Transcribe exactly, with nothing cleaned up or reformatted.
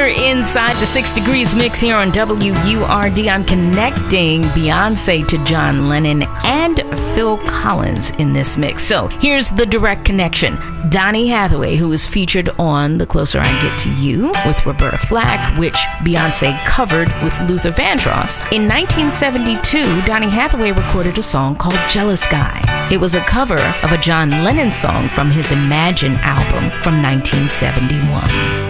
You're inside the Six Degrees Mix here on W U R D. I'm connecting Beyonce to John Lennon and Phil Collins in this mix. So here's the direct connection. Donny Hathaway, who is featured on The Closer I Get to You with Roberta Flack, which Beyonce covered with Luther Vandross. In nineteen seventy-two, Donny Hathaway recorded a song called Jealous Guy. It was a cover of a John Lennon song from his Imagine album from nineteen seventy-one.